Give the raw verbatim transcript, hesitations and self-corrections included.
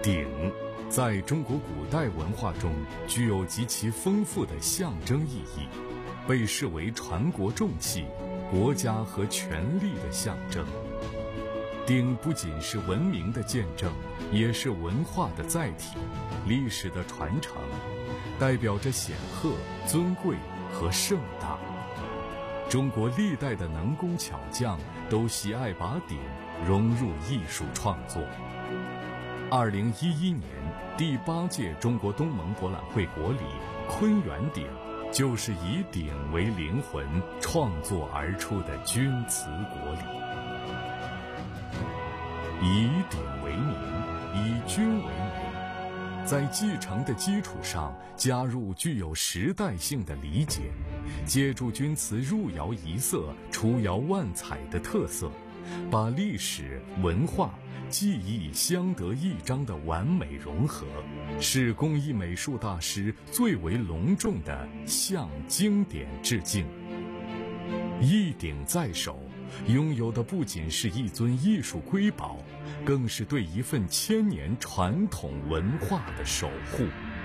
鼎在中国古代文化中具有极其丰富的象征意义，被视为传国重器、国家和权力的象征。鼎不仅是文明的见证，也是文化的载体、历史的传承，代表着显赫、尊贵和盛大。中国历代的能工巧匠都喜爱把鼎融入艺术创作。二零一一年第八届中国东盟博览会国礼昆元鼎就是以鼎为灵魂创作而出的钧瓷国礼。以鼎为名，以钧为媒，在继承的基础上加入具有时代性的理解，借助钧瓷入窑一色、出窑万彩的特色，把历史、文化、技艺相得益彰的完美融合，是工艺美术大师最为隆重的向经典致敬。一鼎在手，拥有的不仅是一尊艺术瑰宝，更是对一份千年传统文化的守护。